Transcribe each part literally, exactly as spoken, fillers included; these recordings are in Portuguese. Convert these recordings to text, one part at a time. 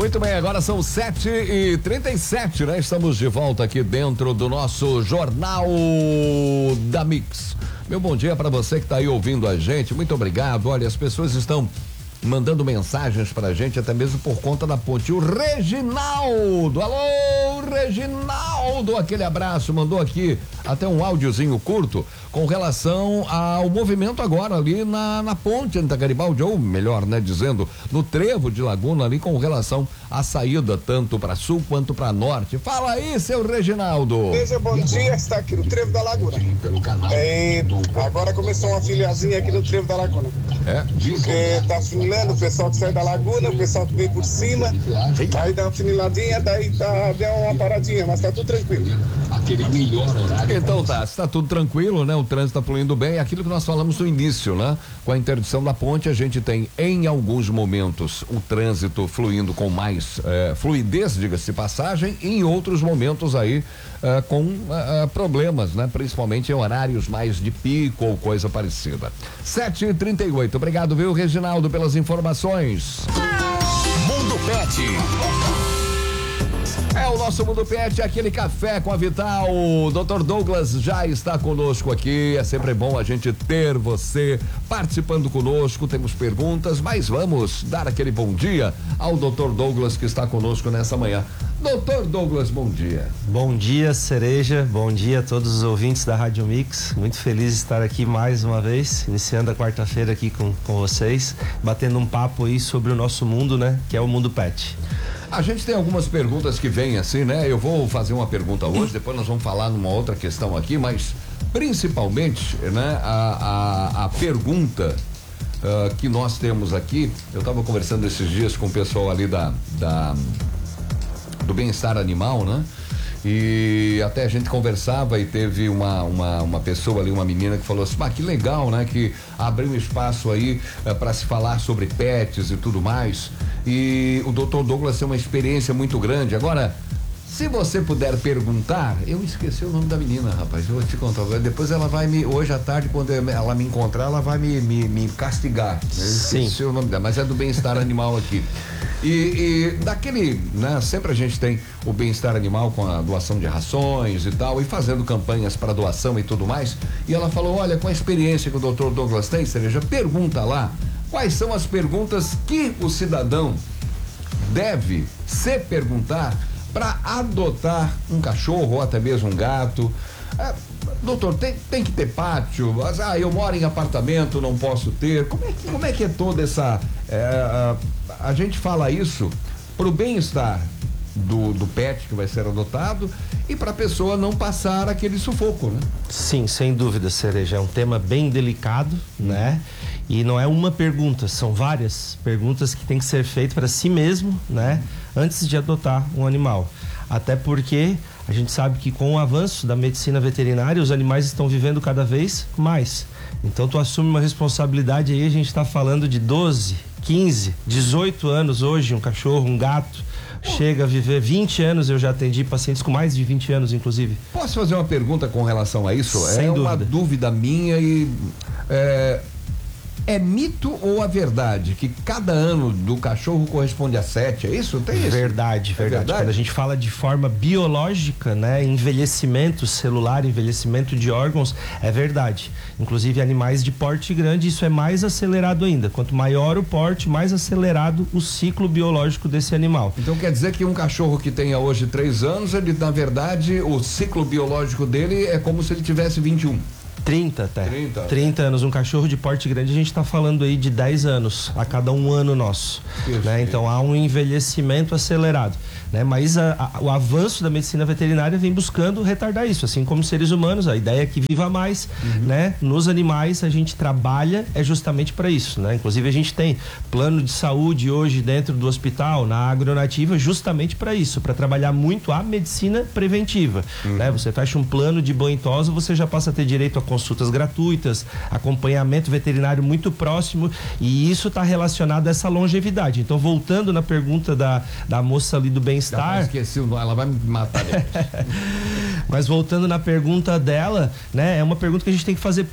Muito bem, agora são sete e trinta e sete, né? Estamos de volta aqui dentro do nosso Jornal da Mix. Meu bom dia para você que está aí ouvindo a gente. Muito obrigado. Olha, as pessoas estão mandando mensagens pra gente, até mesmo por conta da ponte. O Reginaldo, alô, Reginaldo, aquele abraço, mandou aqui até um áudiozinho curto com relação ao movimento agora ali na, na ponte da Garibaldi, ou melhor, né, dizendo, no trevo de Laguna ali com relação à saída tanto para sul quanto para norte. Fala aí, seu Reginaldo. Veja, bom dia, está aqui no trevo da Laguna. É, agora começou uma filiazinha aqui no trevo da Laguna. É? Porque tá afunilando o pessoal que sai da Laguna, o pessoal que vem por cima, aí dá uma funiladinha, daí tá, deu uma paradinha, mas tá tudo tranquilo. Então tá, está tudo tranquilo, né? O trânsito está fluindo bem, aquilo que nós falamos no início, né? Com a interdição da ponte, a gente tem em alguns momentos o trânsito fluindo com mais eh, fluidez, diga-se de passagem, e em outros momentos aí eh, com eh, problemas, né? Principalmente em horários mais de pico ou coisa parecida. sete e trinta e oito, obrigado, viu, Reginaldo, pelas informações. Mundo Pet. É o nosso Mundo Pet, aquele café com a Vital. O doutor Douglas já está conosco aqui. É sempre bom a gente ter você participando conosco. Temos perguntas, mas vamos dar aquele bom dia ao doutor Douglas que está conosco nessa manhã. doutor Douglas, bom dia. Bom dia, Cereja. Bom dia a todos os ouvintes da Rádio Mix. Muito feliz de estar aqui mais uma vez, iniciando a quarta-feira aqui com, com vocês, batendo um papo aí sobre o nosso mundo, né? Que é o Mundo Pet. A gente tem algumas perguntas que vêm assim, né? Eu vou fazer uma pergunta hoje, depois nós vamos falar numa outra questão aqui, mas principalmente, né? A, a, a pergunta uh, que nós temos aqui, eu estava conversando esses dias com o pessoal ali da, da do bem-estar animal, né? E até a gente conversava e teve uma, uma, uma pessoa ali, uma menina que falou assim, ah, que legal, né? Que abriu um espaço aí uh, para se falar sobre pets e tudo mais. E o doutor Douglas tem uma experiência muito grande. Agora, se você puder perguntar, eu esqueci o nome da menina, rapaz, eu vou te contar. Depois ela vai me, hoje à tarde, quando ela me encontrar, ela vai me, me, me castigar. Eu esqueci Sim. o nome dela, mas é do bem-estar animal aqui. E, e daquele, né, sempre a gente tem o bem-estar animal com a doação de rações e tal, e fazendo campanhas para doação e tudo mais. E ela falou, olha, com a experiência que o doutor Douglas tem, Cereja, pergunta lá, quais são as perguntas que o cidadão deve se perguntar para adotar um cachorro ou até mesmo um gato. É, doutor, tem, tem que ter pátio? Ah, eu moro em apartamento, não posso ter. Como é que, como é, que é toda essa... É, a, a gente fala isso pro bem-estar do, do pet que vai ser adotado e para a pessoa não passar aquele sufoco, né? Sim, sem dúvida, Cereja. É um tema bem delicado, hum. né? E não é uma pergunta, são várias perguntas que tem que ser feitas para si mesmo, né? Antes de adotar um animal. Até porque a gente sabe que com o avanço da medicina veterinária, os animais estão vivendo cada vez mais. Então tu assume uma responsabilidade aí, a gente está falando de doze, quinze, dezoito anos hoje, um cachorro, um gato, chega a viver vinte anos, eu já atendi pacientes com mais de vinte anos, inclusive. Posso fazer uma pergunta com relação a isso? Sem é dúvida. Uma dúvida minha e... É... É mito ou a verdade que cada ano do cachorro corresponde a sete? É isso? Tem isso? Verdade, verdade. É verdade. Quando a gente fala de forma biológica, né? Envelhecimento celular, envelhecimento de órgãos, é verdade. Inclusive animais de porte grande, isso é mais acelerado ainda. Quanto maior o porte, mais acelerado o ciclo biológico desse animal. Então quer dizer que um cachorro que tenha hoje três anos, ele na verdade, o ciclo biológico dele é como se ele tivesse vinte e um. trinta até. trinta. trinta anos. Um cachorro de porte grande, a gente está falando aí de dez anos a cada um ano nosso. Né? Então há um envelhecimento acelerado. Né? Mas a, a, o avanço da medicina veterinária vem buscando retardar isso, assim como seres humanos. A ideia é que viva mais. Uhum. Né? Nos animais a gente trabalha é justamente para isso. Né? Inclusive a gente tem plano de saúde hoje dentro do hospital, na agronativa, justamente para isso, para trabalhar muito a medicina preventiva. Uhum. Né? Você fecha um plano de banho e tosa, você já passa a ter direito a consultas gratuitas, acompanhamento veterinário muito próximo, e isso está relacionado a essa longevidade. Então, voltando na pergunta da, da moça ali do bem-estar. Esqueci, ela vai me matar depois. Mas voltando na pergunta dela, né? É uma pergunta que a gente tem que fazer, pô,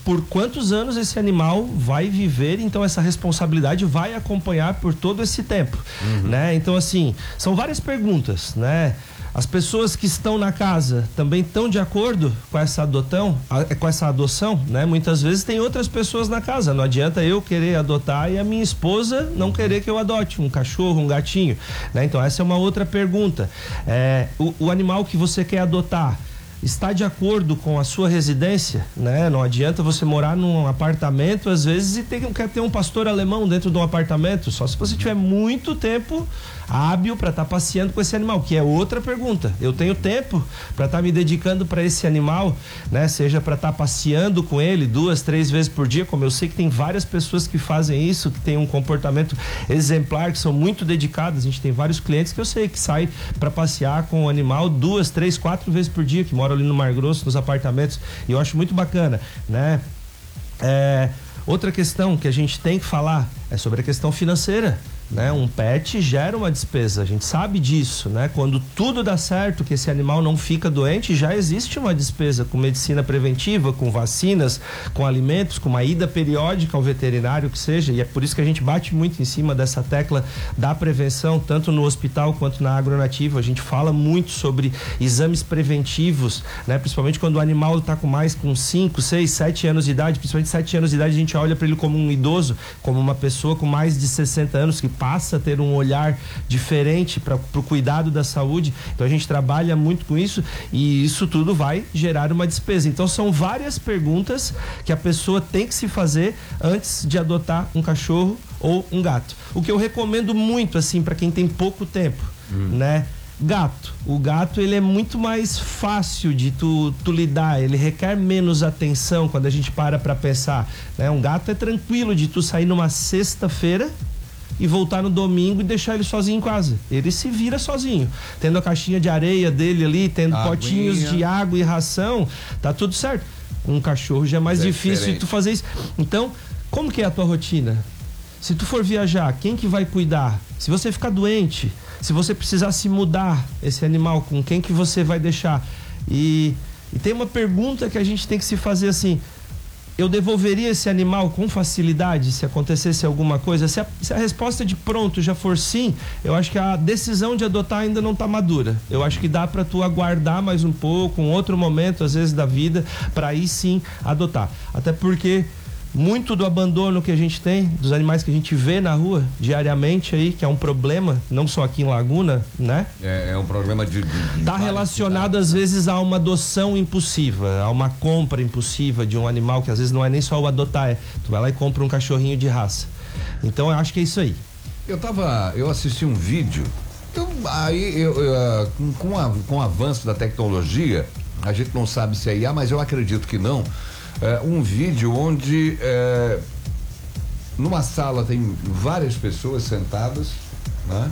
por quantos anos esse animal vai viver, então essa responsabilidade vai acompanhar por todo esse tempo, uhum. né? Então, assim, são várias perguntas, né? As pessoas que estão na casa também estão de acordo com essa adotão, com essa adoção, né? Muitas vezes tem outras pessoas na casa. Não adianta eu querer adotar e a minha esposa não querer que eu adote um cachorro, um gatinho, né? Então essa é uma outra pergunta. É, o, o animal que você quer adotar está de acordo com a sua residência, né? Não adianta você morar num apartamento às vezes e ter, quer ter um pastor alemão dentro de um apartamento, só se você tiver muito tempo hábil para estar tá passeando com esse animal, que é outra pergunta. Eu tenho tempo para estar tá me dedicando para esse animal, né? Seja para estar tá passeando com ele duas, três vezes por dia, como eu sei que tem várias pessoas que fazem isso, que tem um comportamento exemplar, que são muito dedicadas. A gente tem vários clientes que eu sei que saem para passear com o animal duas, três, quatro vezes por dia, que moram ali no Mar Grosso, nos apartamentos, e eu acho muito bacana, né? É, outra questão que a gente tem que falar é sobre a questão financeira, né? Um pet gera uma despesa, a gente sabe disso, né? Quando tudo dá certo, que esse animal não fica doente, já existe uma despesa com medicina preventiva, com vacinas, com alimentos, com uma ida periódica ao veterinário, que seja, e é por isso que a gente bate muito em cima dessa tecla da prevenção, tanto no hospital quanto na agronativa. A gente fala muito sobre exames preventivos, né? Principalmente quando o animal está com mais, com cinco, seis, sete anos de idade, principalmente sete anos de idade, a gente olha para ele como um idoso, como uma pessoa com mais de sessenta anos, que passa a ter um olhar diferente para o cuidado da saúde. Então a gente trabalha muito com isso e isso tudo vai gerar uma despesa. Então são várias perguntas que a pessoa tem que se fazer antes de adotar um cachorro ou um gato. O que eu recomendo muito, assim, para quem tem pouco tempo, hum. né? Gato. O gato, ele é muito mais fácil de tu, tu lidar, ele requer menos atenção quando a gente para para pensar, né? Um gato é tranquilo de tu sair numa sexta-feira e voltar no domingo e deixar ele sozinho em casa. Ele se vira sozinho, tendo a caixinha de areia dele ali, tendo Aguinha. potinhos de água e ração, tá tudo certo. Um cachorro já é mais é difícil diferente. de tu fazer isso. Então, como que é a tua rotina? Se tu for viajar, quem que vai cuidar? Se você ficar doente, se você precisar se mudar esse animal, com quem que você vai deixar? E, e tem uma pergunta que a gente tem que se fazer assim: eu devolveria esse animal com facilidade se acontecesse alguma coisa? Se a, se a resposta de pronto já for sim, eu acho que a decisão de adotar ainda não está madura. Eu acho que dá para tu aguardar mais um pouco, um outro momento às vezes da vida, para aí sim adotar. Até porque muito do abandono que a gente tem, dos animais que a gente vê na rua diariamente aí, que é um problema, não só aqui em Laguna, né? É, é um problema de... de, de tá relacionado às vezes a uma adoção impulsiva, a uma compra impulsiva de um animal, que às vezes não é nem só o adotar, é, tu vai lá e compra um cachorrinho de raça. Então eu acho que é isso aí. Eu tava, eu assisti um vídeo, eu, aí eu, eu, com, com, a, com o avanço da tecnologia, a gente não sabe se é I A, mas eu acredito que não. É, um vídeo onde é, numa sala tem várias pessoas sentadas, né?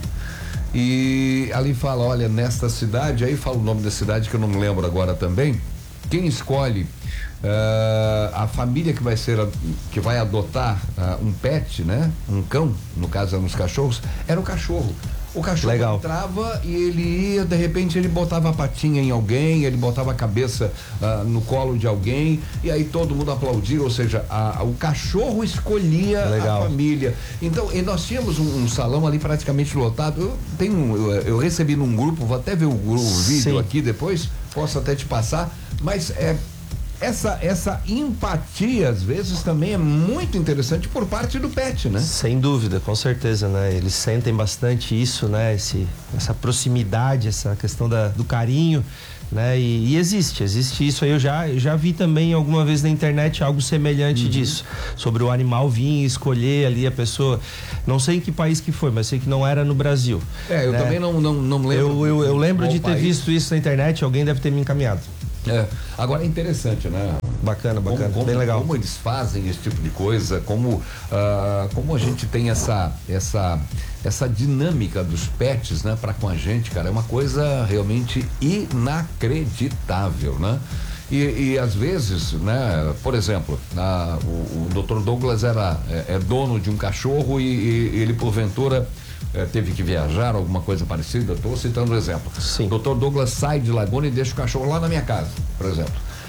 E ali fala, olha, nesta cidade, aí fala o nome da cidade que eu não me lembro agora também, quem escolhe é, a família que vai ser, que vai adotar é, um pet, né? Um cão, no caso eram os cachorros, era o cachorro. O cachorro Legal. entrava e ele ia, de repente ele botava a patinha em alguém, ele botava a cabeça uh, no colo de alguém e aí todo mundo aplaudia, ou seja, a, a, o cachorro escolhia Legal. a família. Então, e nós tínhamos um, um salão ali praticamente lotado. Eu tenho, eu, eu recebi num grupo, vou até ver o, o vídeo Sim. aqui depois, posso até te passar, mas é Essa, essa empatia, às vezes, também é muito interessante por parte do pet, né? Sem dúvida, com certeza, né? Eles sentem bastante isso, né? Esse, essa proximidade, essa questão da, do carinho, né? E, e existe, existe isso aí. Eu já, eu já vi também alguma vez na internet algo semelhante uhum. disso, sobre o animal vir e escolher ali a pessoa. Não sei em que país que foi, mas sei que não era no Brasil. É, eu né? também não, não, não lembro. Eu, eu, eu lembro de ter país. visto isso na internet, alguém deve ter me encaminhado. É, agora é interessante, né? Bacana, bacana, como, como, bem legal. Como eles fazem esse tipo de coisa, como, uh, como a gente tem essa, essa, essa dinâmica dos pets, né? Pra com a gente, cara, é uma coisa realmente inacreditável, né? E, e às vezes, né? Por exemplo, a, o, o doutor Douglas era é, é dono de um cachorro e, e ele porventura É, teve que viajar, alguma coisa parecida. Estou citando um exemplo. Sim. O doutor Douglas sai de Laguna e deixa o cachorro lá na minha casa, por exemplo.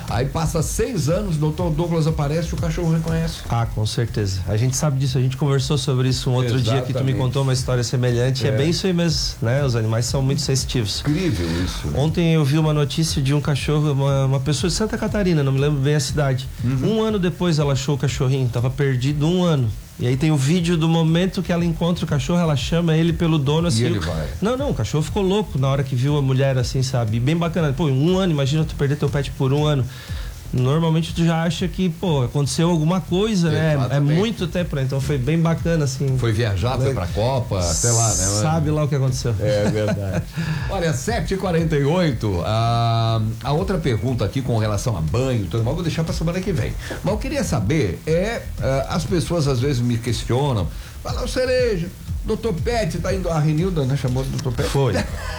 Aí passa seis anos, doutor Douglas aparece e o cachorro reconhece. Ah, com certeza. A gente sabe disso, a gente conversou sobre isso um outro Exatamente. dia que tu me contou uma história semelhante. É, é bem isso aí mesmo, né? Os animais são muito sensitivos. Incrível isso. Né? Ontem eu vi uma notícia de um cachorro, uma, uma pessoa de Santa Catarina, não me lembro bem a cidade. Uhum. Um ano depois ela achou o cachorrinho, tava perdido um ano. E aí tem o vídeo do momento que ela encontra o cachorro, ela chama ele pelo dono assim. E ele vai. Não, não, o cachorro ficou louco na hora que viu a mulher assim, sabe? Bem bacana. Pô, um ano, imagina tu perder teu pet por um ano. Normalmente tu já acha que, pô, aconteceu alguma coisa, Exatamente. né? É muito tempo, né? Então foi bem bacana, assim. Foi viajar, foi pra Copa, até lá, né? Sabe lá o que aconteceu. É verdade. Olha, sete e quarenta e oito, a, a outra pergunta aqui com relação a banho, tudo mais, vou deixar pra semana que vem. Mas eu queria saber, é, as pessoas às vezes me questionam, fala, Cereja, doutor Pet tá indo, a Renilda, né? Chamou do doutor Pet? Foi.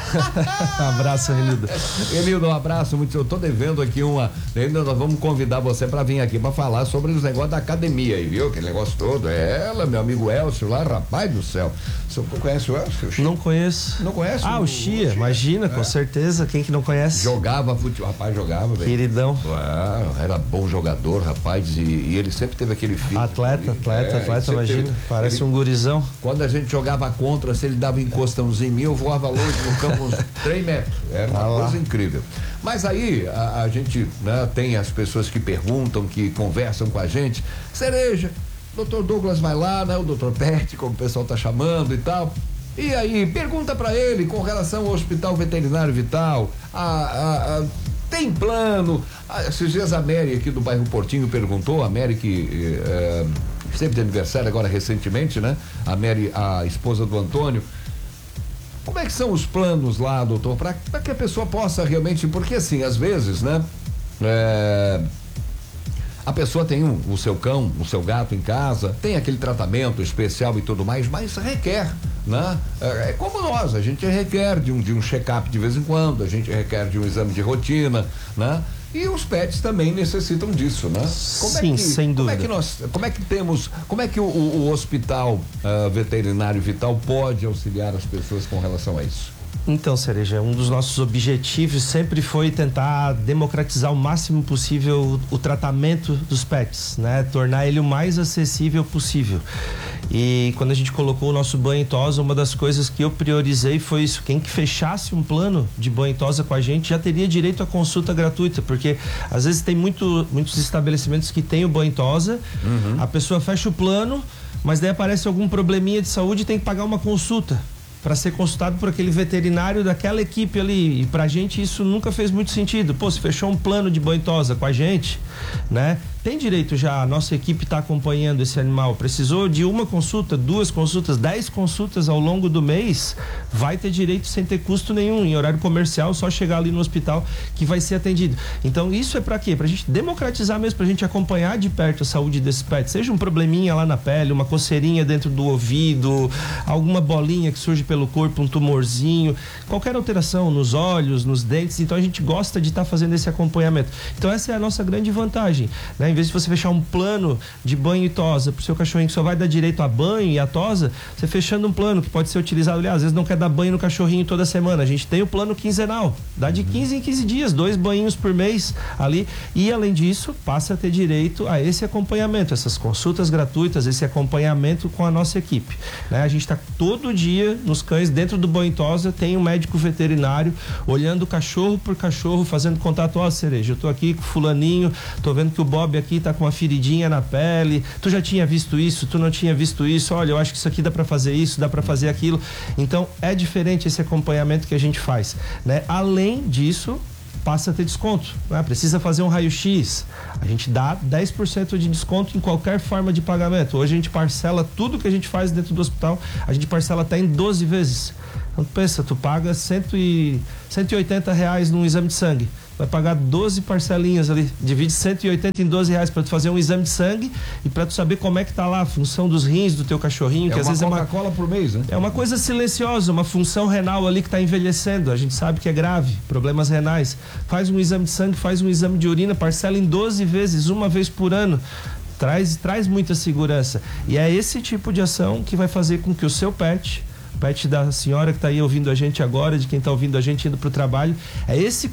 Abraço, Renilda. Renilda, um abraço, muito, eu tô devendo aqui uma, ainda nós vamos convidar você pra vir aqui pra falar sobre os negócios da academia aí, viu? Aquele negócio todo, é ela, meu amigo Elcio lá, rapaz do céu. Você conhece o Elcio? O não conheço. Não conhece? Ah, o, o Chia, Chia. imagina, é. com certeza, quem que não conhece? Jogava futebol, rapaz, jogava, velho. Queridão. Ah, era bom jogador, rapaz, e, e ele sempre teve aquele filho. Atleta, atleta, é, atleta, imagina, teve, parece ele, um gurizão. Quando a gente jogava contra, se ele dava encostãozinho em mim, eu voava longe no campo uns três metros. Era uma ah, coisa incrível. Mas aí a, a gente, né, tem as pessoas que perguntam, que conversam com a gente. Cereja, doutor Douglas vai lá, né? O doutor Pet, como o pessoal tá chamando e tal. E aí, pergunta para ele com relação ao Hospital Veterinário Vital. A, a, a, tem plano? A, esses dias a Mary aqui do bairro Portinho perguntou, a Mary que é, esteve de aniversário agora recentemente, né? A Mary, a esposa do Antônio. Como é que são os planos lá, doutor, para que a pessoa possa realmente, porque assim, às vezes, né, é, a pessoa tem um, o seu cão, o seu gato em casa, tem aquele tratamento especial e tudo mais, mas requer, né? É, é como nós, a gente requer de um, de um check-up de vez em quando, a gente requer de um exame de rotina, né? E os pets também necessitam disso, né? Como Sim, é que, sem como dúvida. É que nós, como é que temos, como é que o, o, o Hospital uh, Veterinário Vital pode auxiliar as pessoas com relação a isso? Então, Cereja, um dos nossos objetivos sempre foi tentar democratizar o máximo possível o, o tratamento dos pets, né? Tornar ele o mais acessível possível. E quando a gente colocou o nosso banho e tosa, uma das coisas que eu priorizei foi isso. Quem que fechasse um plano de banho e tosa com a gente já teria direito à consulta gratuita, porque às vezes tem muito, muitos estabelecimentos que tem o banho e tosa, uhum. A pessoa fecha o plano, mas daí aparece algum probleminha de saúde e tem que pagar uma consulta para ser consultado por aquele veterinário daquela equipe ali. E pra gente isso nunca fez muito sentido. Pô, se fechou um plano de banho e tosa com a gente, né? Tem direito já, a nossa equipe está acompanhando esse animal. Precisou de uma consulta, duas consultas, dez consultas ao longo do mês, vai ter direito sem ter custo nenhum, em horário comercial, só chegar ali no hospital que vai ser atendido. Então isso é para quê? Pra gente democratizar mesmo, pra gente acompanhar de perto a saúde desse pet. Seja um probleminha lá na pele, uma coceirinha dentro do ouvido, alguma bolinha que surge pelo corpo, um tumorzinho, qualquer alteração nos olhos, nos dentes. Então a gente gosta de estar tá fazendo esse acompanhamento. Então essa é a nossa grande vantagem, né? Em vez de você fechar um plano de banho e tosa pro seu cachorrinho que só vai dar direito a banho e a tosa, você fechando um plano que pode ser utilizado ali, às vezes não quer dar banho no cachorrinho toda semana, a gente tem o plano quinzenal, dá de quinze em quinze dias, dois banhinhos por mês ali, e além disso passa a ter direito a esse acompanhamento, essas consultas gratuitas, esse acompanhamento com a nossa equipe, né? A gente está todo dia nos cães, dentro do banho e tosa tem um médico veterinário olhando cachorro por cachorro, fazendo contato. Ó, Cereja, eu tô aqui com fulaninho, tô vendo que o Bob aqui tá com uma feridinha na pele, tu já tinha visto isso, tu não tinha visto isso, olha, eu acho que isso aqui dá para fazer isso, dá para fazer aquilo. Então é diferente esse acompanhamento que a gente faz, né? Além disso, passa a ter desconto, né? Precisa fazer um raio-x, a gente dá dez por cento de desconto em qualquer forma de pagamento. Hoje a gente parcela tudo que a gente faz dentro do hospital, a gente parcela até em doze vezes. Então pensa, tu paga cento e oitenta reais num exame de sangue, vai pagar doze parcelinhas ali, divide cento e oitenta em doze reais para tu fazer um exame de sangue e para tu saber como é que tá lá a função dos rins do teu cachorrinho, é que às vezes é uma Coca-Cola por mês, né? É uma coisa silenciosa, uma função renal ali que está envelhecendo, a gente sabe que é grave, problemas renais. Faz um exame de sangue, faz um exame de urina, parcela em doze vezes, uma vez por ano. Traz, traz muita segurança. E é esse tipo de ação que vai fazer com que o seu pet, pet da senhora que está aí ouvindo a gente agora, de quem está ouvindo a gente indo para o trabalho, é esse